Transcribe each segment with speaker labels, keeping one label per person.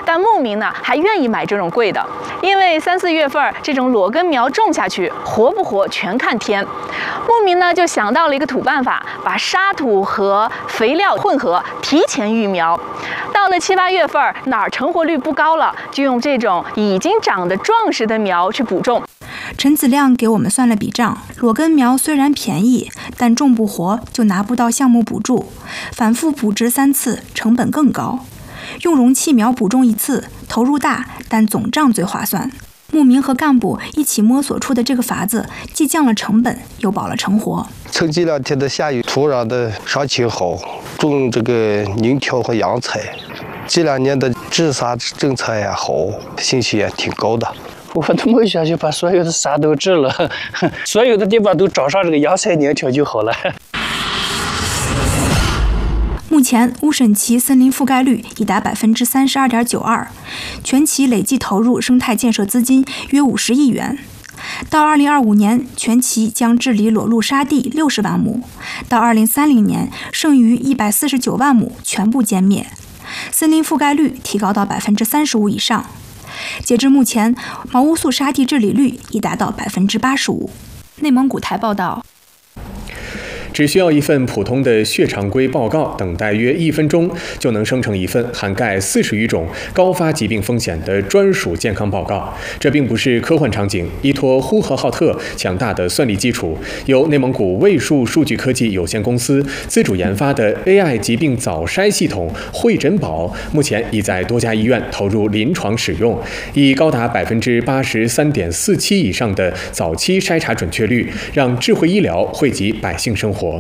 Speaker 1: 但牧民呢还愿意买这种贵的，因为3、4月份这种裸根苗种下去，活不活全看天。牧民呢就想到了一个土办法，把沙土和肥料混合，提前育苗。到了7、8月份，哪儿成活率不高了，就用这种已经长得壮实的苗去补种。
Speaker 2: 陈子亮给我们算了笔账，裸根苗虽然便宜，但种不活就拿不到项目补助，反复补植3次，成本更高。用容器苗补种1次，投入大，但总账最划算。牧民和干部一起摸索出的这个法子，既降了成本，又保了成活。
Speaker 3: 趁这2天的下雨，土壤的伤情好，种这个宁条和洋菜。这2年的治沙政策也好，信心也挺高的。
Speaker 4: 我的梦想就把所有的沙都治了，所有的地方都找上这个洋菜宁条就好了。
Speaker 2: 目前乌审旗森林覆盖率已达32.92%，全旗累计投入生态建设资金约50亿元。到2025年，全旗将治理裸露沙地60万亩，到2030年，剩余149万亩全部歼灭，森林覆盖率提高到35%以上。截至目前，毛乌素沙地治理率已达到85%。内蒙古台报道。
Speaker 5: 只需要一份普通的血常规报告，等待约1分钟就能生成一份涵盖40余种高发疾病风险的专属健康报告。这并不是科幻场景，依托呼和浩特强大的算力基础，由内蒙古卫数数据科技有限公司自主研发的 AI 疾病早筛系统会诊宝，目前已在多家医院投入临床使用，以高达83.47%以上的早期筛查准确率，让智慧医疗惠及百姓生活。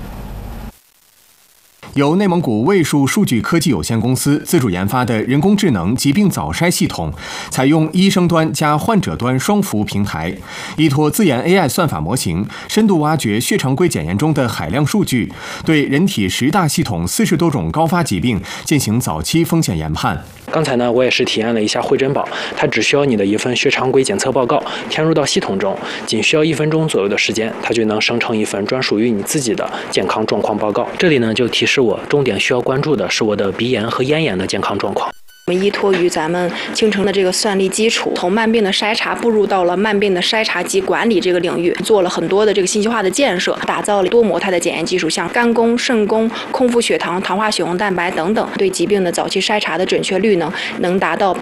Speaker 5: 由内蒙古卫数数据科技有限公司自主研发的人工智能疾病早筛系统，采用医生端加患者端双服务平台，依托自研 AI 算法模型，深度挖掘血常规检验中的海量数据，对人体10大系统40多种高发疾病进行早期风险研判。
Speaker 6: 刚才呢，我也是体验了一下会诊宝，它只需要你的一份血常规检测报告，填入到系统中，仅需要1分钟左右的时间，它就能生成一份专属于你自己的健康状况报告。这里呢，就提示我重点需要关注的是我的鼻炎和咽炎的健康状况。
Speaker 7: 我们依托于咱们青城的这个算力基础，从慢病的筛查步入到了慢病的筛查及管理这个领域，做了很多的这个信息化的建设，打造了多模态的检验技术，像肝功、肾功、空腹血糖、糖化血红蛋白等等，对疾病的早期筛查的准确率呢，能达到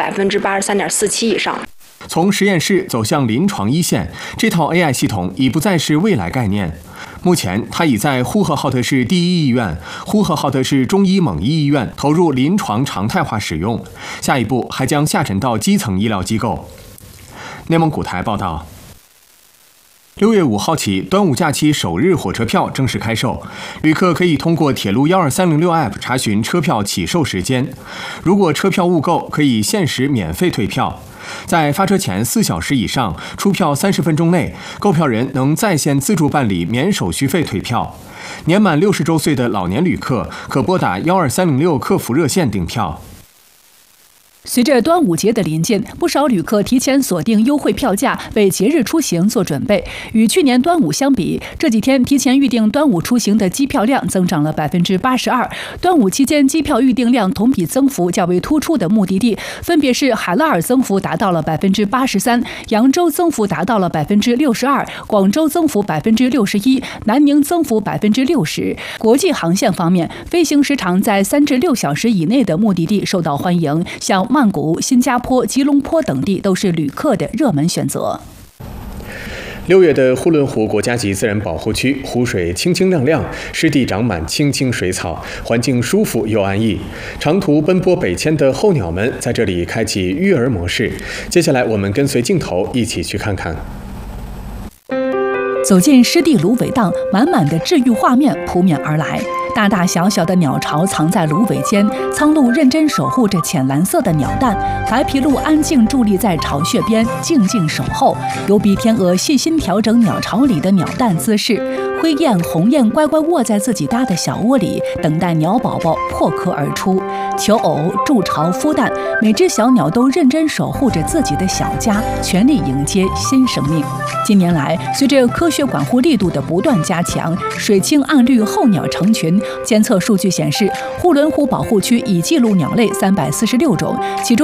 Speaker 7: 83.47%以上。
Speaker 5: 从实验室走向临床一线，这套 AI 系统已不再是未来概念。目前，它已在呼和浩特市第一医院、呼和浩特市中医猛医医院投入临床常态化使用，下一步还将下沉到基层医疗机构。内蒙古台报道。6月5号起，端午假期首日火车票正式开售，旅客可以通过铁路12306 App 查询车票起售时间。如果车票误购，可以限时免费退票。在发车前4小时以上，出票30分钟内，购票人能在线自助办理免手续费退票。年满60周岁的老年旅客可拨打12306客服热线订票。
Speaker 8: 随着端午节的临近，不少旅客提前锁定优惠票价，为节日出行做准备。与去年端午相比，这几天提前预订端午出行的机票量增长了82%。端午期间机票预订量同比增幅较为突出的目的地，分别是海拉尔增幅达到了83%，扬州增幅达到了62%，广州增幅61%，南宁增幅60%。国际航线方面，飞行时长在3至6小时以内的目的地受到欢迎，像曼谷、新加坡、吉隆坡等地都是旅客的热门选择。
Speaker 5: 6月的呼伦湖国家级自然保护区，湖水清清亮亮，湿地长满青青水草，环境舒服又安逸。长途奔波北迁的候鸟们在这里开启育儿模式。接下来，我们跟随镜头一起去看看。
Speaker 8: 走进湿地芦苇荡，满满的治愈画面扑面而来。大大小小的鸟巢藏在芦苇间，苍鹭认真守护着浅蓝色的鸟蛋，白皮鹭安静伫立在巢穴边，静静守候。有比天鹅细心调整鸟巢里的鸟蛋姿势，灰雁、红雁乖乖卧在自己搭的小窝里，等待鸟宝宝破壳而出。求偶、筑巢、孵蛋，每只小鸟都认真守护着自己的小家，全力迎接新生命。近年来，随着科学管护力度的不断加强，水清岸绿，候鸟成群。监测数据显示，呼伦湖保护区已记录鸟类346种，其中